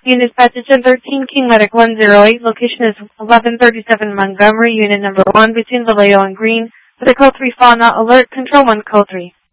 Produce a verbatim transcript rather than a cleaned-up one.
Unit Pathogen thirteen, King Medic one zero eight. Location is eleven thirty-seven Montgomery, Unit number one, between Vallejo and Green. With a code three fauna alert. Control one, code three.